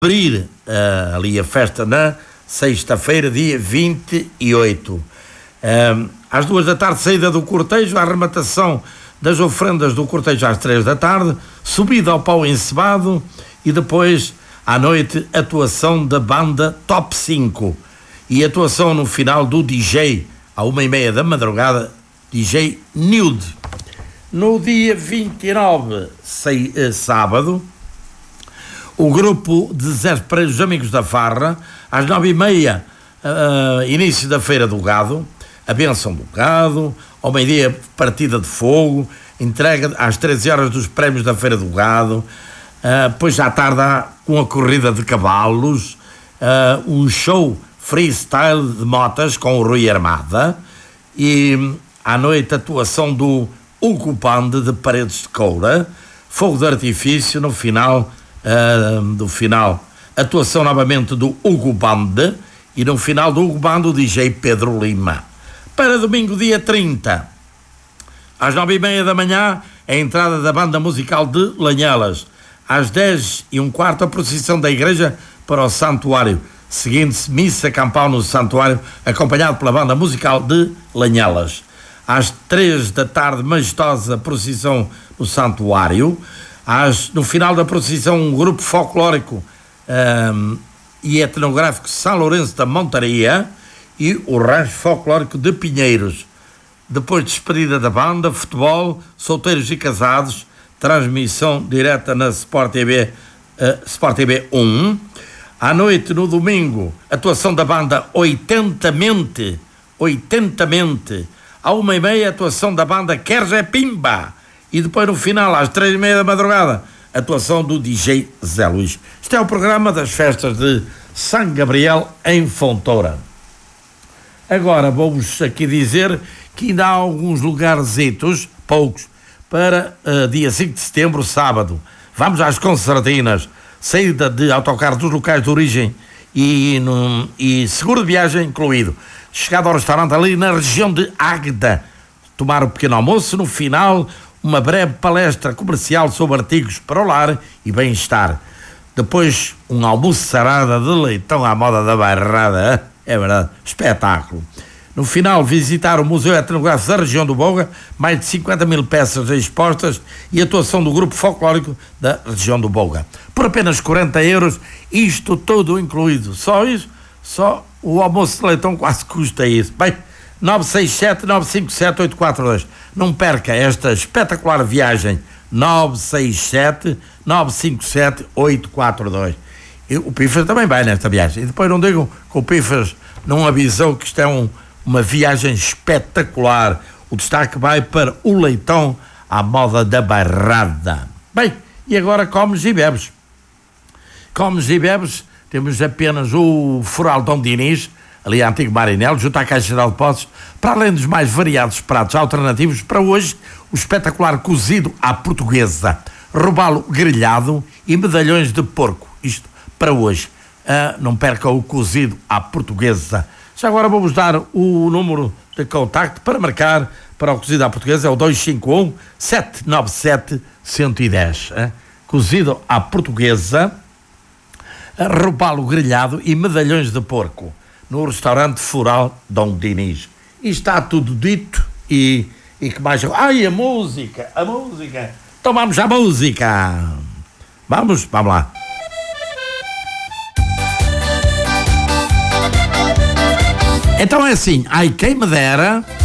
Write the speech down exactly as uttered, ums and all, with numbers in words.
abrir uh, ali a festa na sexta-feira, dia vinte e oito. Um, às duas da tarde, saída do cortejo, a arrematação das ofrendas do cortejo às três da tarde, subida ao pau encebado e depois, à noite, atuação da banda Top cinco e atuação no final do D J, à uma e meia da madrugada, D J Nude. No dia vinte e nove, sei, eh, sábado, o grupo de Zé Pereira, os Amigos da Farra, às nove e meia, uh, início da Feira do Gado, a bênção do gado, ao meio-dia, partida de fogo, entrega às treze horas dos prémios da Feira do Gado, uh, depois à tarde há uma corrida de cavalos, uh, um show freestyle de motas com o Rui Armada e à noite atuação do Hugo Band de Paredes de Coura, fogo de artifício no final uh, do final, atuação novamente do Hugo Band e no final do Hugo Band o D J Pedro Lima. Para domingo, dia trinta, às nove e meia da manhã, a entrada da banda musical de Lanhelas. Às dez e um quarto, a procissão da igreja para o santuário, seguindo-se missa campal no santuário, acompanhado pela banda musical de Lanhelas. Às três da tarde, majestosa procissão no santuário. Às, no final da procissão, um grupo folclórico um, e etnográfico São Lourenço da Montaria e o rancho folclórico de Pinheiros. Depois, despedida da banda, futebol, solteiros e casados, transmissão direta na Sport T V, uh, Sport T V um. À noite, no domingo, atuação da banda Oitentamente, Oitentamente. À uma e meia, atuação da banda Queres é Pimba. E depois, no final, às três e meia da madrugada, atuação do D J Zé Luís. Este é o programa das festas de São Gabriel em Fontoura. Agora vou-vos aqui dizer que ainda há alguns lugarzitos, poucos, para uh, dia cinco de setembro, sábado. Vamos às concertinas, saída de autocarro dos locais de origem e, no, e seguro de viagem incluído. Chegado ao restaurante ali na região de Águeda, tomar o pequeno almoço, no final uma breve palestra comercial sobre artigos para o lar e bem-estar. Depois um almoço sarada de leitão à moda da bairrada, é verdade, espetáculo. No final, visitar o Museu Etnográfico da região do Boga, mais de cinquenta mil peças expostas e atuação do grupo folclórico da região do Boga. Por apenas quarenta euros, isto tudo incluído. Só isso, só o almoço de leitão quase custa isso. Bem, nove seis sete, nove cinco sete, oito quatro dois. Não perca esta espetacular viagem. nove seis sete, nove cinco sete, oito quatro dois. E o Pifas também vai nesta viagem. E depois não digam que o Pifas não avisou que isto é um, uma viagem espetacular. O destaque vai para o leitão à moda da bairrada. Bem, e agora comes e bebes. Comes e bebes, temos apenas o Foral Dom Dinis, ali a Antigo Marinelo, junto à Caixa Geral de Depósitos, para além dos mais variados pratos alternativos, para hoje, o espetacular cozido à portuguesa, robalo grelhado e medalhões de porco. Isto para hoje. Ah, não perca o cozido à portuguesa. Já agora vou-vos dar o número de contacto para marcar para o cozido à portuguesa, é o dois cinco um, sete nove sete, um um zero. Cozido à portuguesa, robalo grelhado e medalhões de porco, no restaurante Foral Dom Dinis. E está tudo dito e, e que mais... Ai, a música, a música. Então vamos à música. Vamos, vamos lá. Então é assim, ai quem me dera